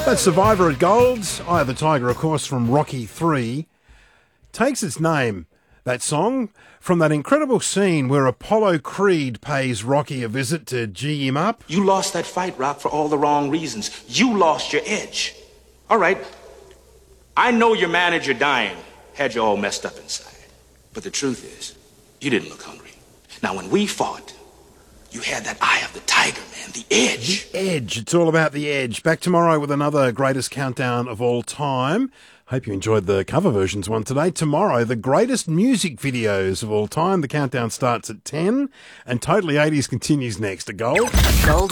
That's Survivor at Gold's. Eye of the Tiger, of course, from Rocky 3. Takes its name, that song, from that incredible scene where Apollo Creed pays Rocky a visit to G him up. You lost that fight, Rock, for all the wrong reasons. You lost your edge. All right. I know your manager dying had you all messed up inside. But the truth is, you didn't look hungry. Now, when we fought, you had that eye of the tiger, man, the edge. The edge. It's all about the edge. Back tomorrow with another greatest countdown of all time. Hope you enjoyed the cover versions one today. Tomorrow, the greatest music videos of all time. The countdown starts at 10 and Totally 80s continues next. A Gold. Gold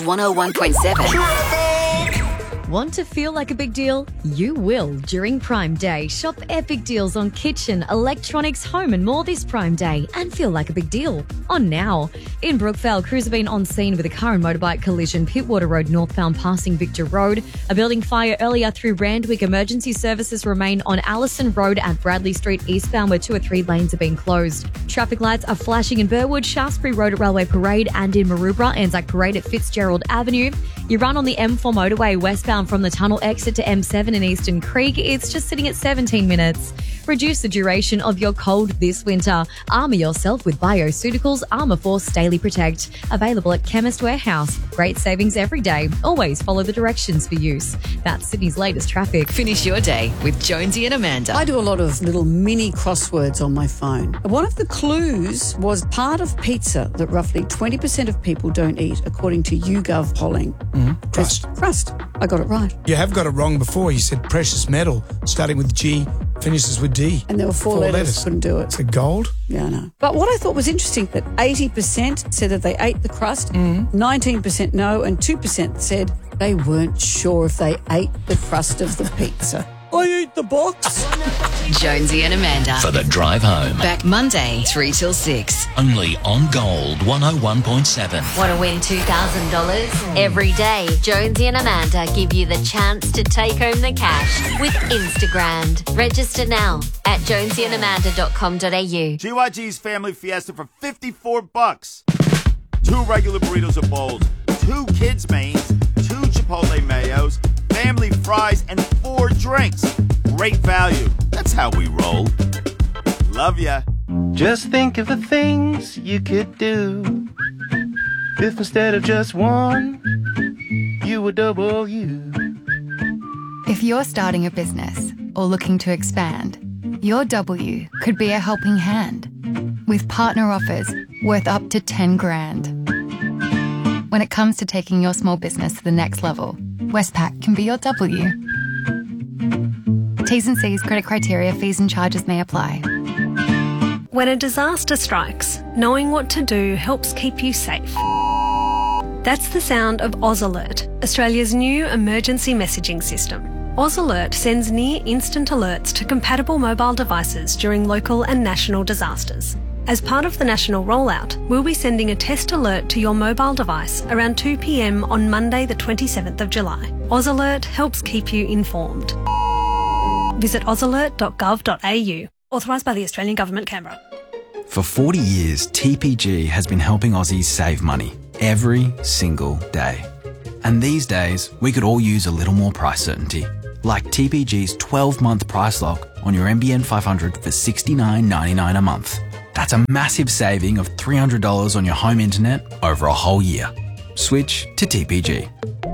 101.7. Want to feel like a big deal? You will during Prime Day. Shop epic deals on kitchen, electronics, home and more this Prime Day and feel like a big deal. On now. In Brookvale, crews have been on scene with a car and motorbike collision, Pittwater Road northbound passing Victor Road. A building fire earlier through Randwick. Emergency services remain on Allison Road at Bradley Street eastbound where 2 or 3 lanes are being closed. Traffic lights are flashing in Burwood, Shaftesbury Road at Railway Parade and in Maroubra, Anzac Parade at Fitzgerald Avenue. You run on the M4 motorway westbound from the tunnel exit to M7 in Eastern Creek. It's just sitting at 17 minutes. Reduce the duration of your cold this winter. Armour yourself with Bioceuticals Armour Force Daily Protect. Available at Chemist Warehouse. Great savings every day. Always follow the directions for use. That's Sydney's latest traffic. Finish your day with Jonesy and Amanda. I do a lot of little mini crosswords on my phone. One of the clues was part of pizza that roughly 20% of people don't eat, according to YouGov polling. Crust. Crust. I got it right. You have got it wrong before. You said precious metal, starting with G, finishes with D. And there were four letters. Couldn't do it. It's a gold. Yeah, I know. But what I thought was interesting, that 80% said that they ate the crust, 19% no, and 2% said they weren't sure if they ate the crust of the pizza. I eat the box. Jonesy and Amanda. For the drive home. Back Monday, 3 till 6. Only on Gold 101.7. Want to win $2,000? Every day, Jonesy and Amanda give you the chance to take home the cash with Instagram. Register now at jonesyandamanda.com.au. GYG's Family Fiesta for $54. 2 regular burritos or bowls, 2 kids' mains, 2 Chipotle mayos, family fries, and 4 drinks. Great value. That's how we roll. Love ya. Just think of the things you could do if instead of just one, you were double you. If you're starting a business or looking to expand, your W could be a helping hand with partner offers worth up to 10 grand. When it comes to taking your small business to the next level, Westpac can be your W. T's and C's, credit criteria, fees and charges may apply. When a disaster strikes, knowing what to do helps keep you safe. That's the sound of Oz Alert, Australia's new emergency messaging system. Oz Alert sends near instant alerts to compatible mobile devices during local and national disasters. As part of the national rollout, we'll be sending a test alert to your mobile device around 2 p.m. on Monday the 27th of July. Oz Alert helps keep you informed. Visit ozalert.gov.au. Authorised by the Australian Government, Canberra. For 40 years, TPG has been helping Aussies save money every single day. And these days, we could all use a little more price certainty. Like TPG's 12-month price lock on your NBN 500 for $69.99 a month. That's a massive saving of $300 on your home internet over a whole year. Switch to TPG.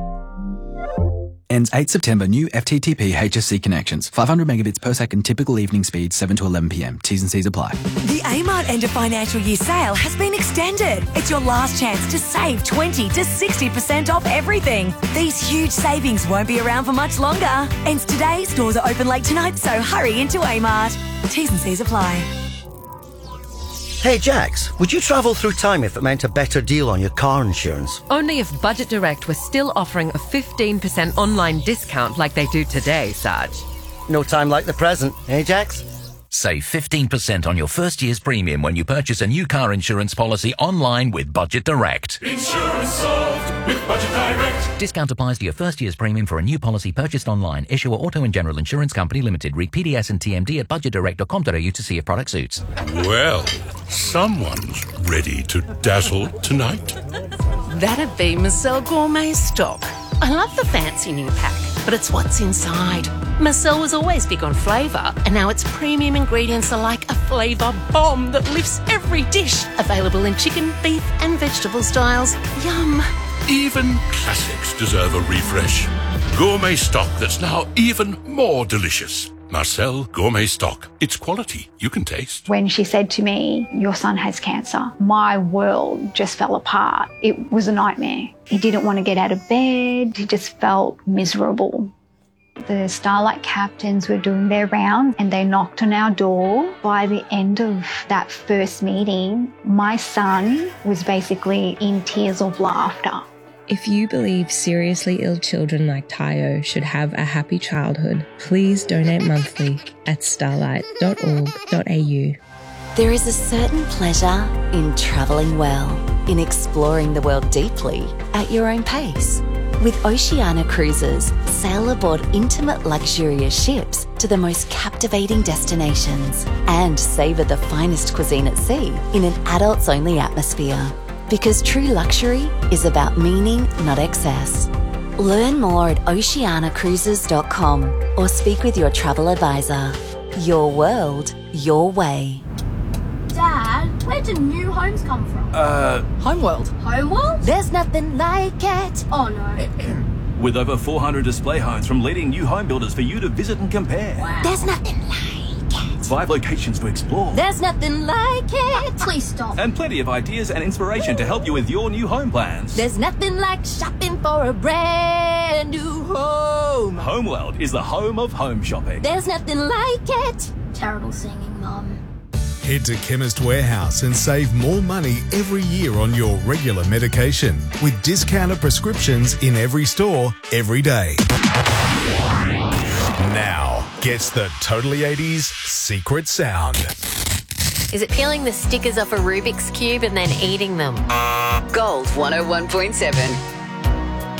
Ends 8 September. New FTTP HSC connections. 500 megabits per second. Typical evening speed 7 to 11 p.m. T's and C's apply. The Amart end of financial year sale has been extended. It's your last chance to save 20 to 60% off everything. These huge savings won't be around for much longer. Ends today. Stores are open late tonight, so hurry into Amart. T's and C's apply. Hey Jax, would you travel through time if it meant a better deal on your car insurance? Only if Budget Direct was still offering a 15% online discount like they do today, Sarge. No time like the present, eh Jax? Save 15% on your first year's premium when you purchase a new car insurance policy online with Budget Direct. Insurance solved with Budget Direct. Discount applies to your first year's premium for a new policy purchased online. Issuer Auto and General Insurance Company Limited. Read PDS and TMD at budgetdirect.com.au to see if product suits. Well, someone's ready to dazzle tonight. That'd be Marcel Gourmet stock. I love the fancy new pack. but it's what's inside. Marcel was always big on flavour, and now its premium ingredients are like a flavour bomb that lifts every dish. Available in chicken, beef and vegetable styles. Yum. Even classics deserve a refresh. Gourmet stock that's now even more delicious. Marcel Gourmet Stock. It's quality you can taste. When she said to me, your son has cancer, my world just fell apart. It was a nightmare. He didn't want to get out of bed. He just felt miserable. The Starlight captains were doing their round and they knocked on our door. By the end of that first meeting, my son was basically in tears of laughter. If you believe seriously ill children like Tayo should have a happy childhood, please donate monthly at starlight.org.au. There is a certain pleasure in travelling well, in exploring the world deeply at your own pace. With Oceania Cruises, sail aboard intimate luxurious ships to the most captivating destinations and savour the finest cuisine at sea in an adults-only atmosphere. Because true luxury is about meaning, not excess. Learn more at oceanacruises.com or speak with your travel advisor. Your world, your way. Dad, where do new homes come from? Homeworld. Homeworld? There's nothing like it. Oh no. With over 400 display homes from leading new home builders for you to visit and compare. Wow. There's nothing like it. 5 locations to explore. There's nothing like it. Please stop. And plenty of ideas and inspiration to help you with your new home plans. There's nothing like shopping for a brand new home. Homeworld is the home of home shopping. There's nothing like it. Terrible singing, Mum. Head to Chemist Warehouse and save more money every year on your regular medication with discounted prescriptions in every store, every day. Now gets the Totally 80s secret sound. Is it peeling the stickers off a Rubik's Cube and then eating them? Gold 101.7.